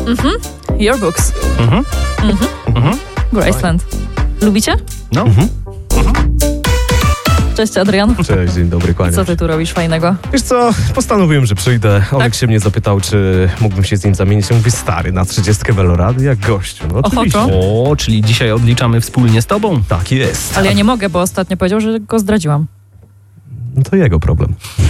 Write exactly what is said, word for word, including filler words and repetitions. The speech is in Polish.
Mhm. Your Books. Mhm. Mhm. Mhm. Graceland. Lubicie? No. Mhm. Cześć, Adrian. Cześć, dzień dobry, kłaniam Co się. ty tu robisz fajnego? Wiesz co, postanowiłem, że przyjdę. Olek Tak? się mnie zapytał, czy mógłbym się z nim zamienić. Ja mówię, stary, na trzydziestkę welorady, jak gościu. No oczywiście. Ochoczo. O, czyli dzisiaj odliczamy wspólnie z tobą. Tak jest. Ale ja nie mogę, bo ostatnio powiedział, że go zdradziłam. No to jego problem.